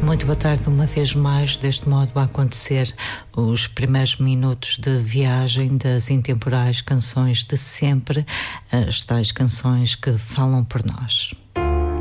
Muito boa tarde, uma vez mais, deste modo a acontecer os primeiros minutos de viagem das intemporais canções de sempre, as tais canções que falam por nós.